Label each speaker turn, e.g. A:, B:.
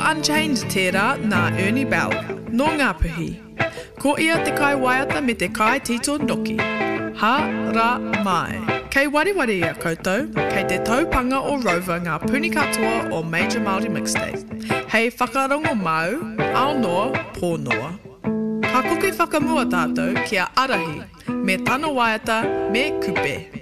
A: Unchained tērā nā Ernie Bell, no ngā puhi. Ko ia te kai waiata me te kai tito noki. Ha, ra, mai. Kei wariwari ia koutou, kei te taupanga o Rover ngā puni katoa o Major Māori Mixtape. Hei whakarongo mau, ao noa, pō noa. Ka kuki whakamua tātou kia arahi, me tano waiata, me kupe.